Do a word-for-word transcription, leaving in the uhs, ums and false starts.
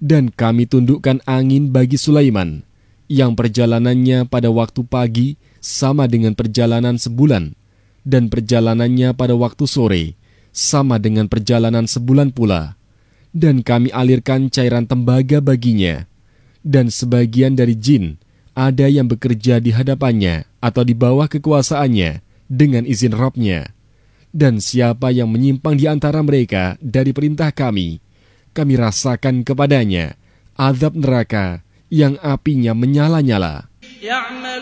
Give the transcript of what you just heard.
Dan kami tundukkan angin bagi Sulaiman, yang perjalanannya pada waktu pagi sama dengan perjalanan sebulan, dan perjalanannya pada waktu sore sama dengan perjalanan sebulan pula. Dan kami alirkan cairan tembaga baginya, dan sebagian dari jin ada yang bekerja di hadapannya atau di bawah kekuasaannya dengan izin Rabb-nya. Dan siapa yang menyimpang di antara mereka dari perintah kami, kami rasakan kepadanya azab neraka yang apinya menyala-nyala.